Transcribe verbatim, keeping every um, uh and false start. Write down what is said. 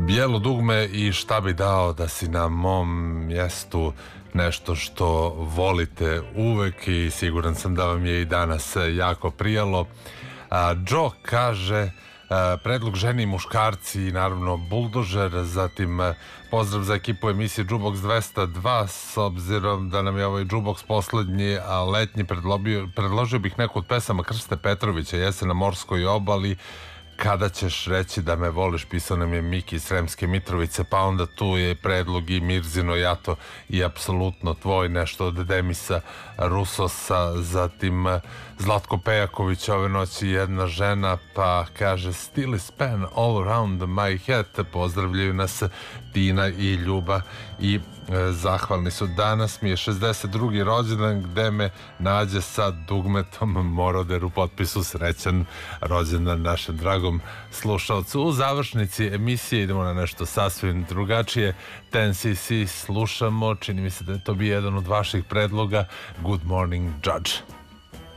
bijelo dugme i šta bi dao da si na mom mjestu, nešto što volite uvek i siguran sam da vam je i danas jako prijalo. Joe kaže predlog ženi i muškarci i naravno buldožer, zatim pozdrav za ekipu emisije Jukebox dvesta dva, s obzirom da nam je ovaj Jukebox poslednji, a letnji, predložio, predložio bih neku od pesama Krste Petrovića, Jesen na morskoj obali, Kada ćeš reći da me voliš, pisao nam je Miki iz Sremske Mitrovice, pa onda tu je predlog i Mirzino Jato i apsolutno tvoj, nešto od Demisa Rusosa, zatim Zlatko Pejaković, ove noći jedna žena, pa kaže Still is pen all around my head, pozdravljaju nas Tina i Ljuba i e, zahvalni su. Danas mi je šezdeset drugi rođendan, gde me nađe sa dugmetom Moroder u potpisu. Srećan rođendan našem dragom slušalcu. U završnici emisije idemo na nešto sasvim drugačije. ten C C slušamo, čini mi se da je to bio jedan od vaših predloga, Good Morning Judge.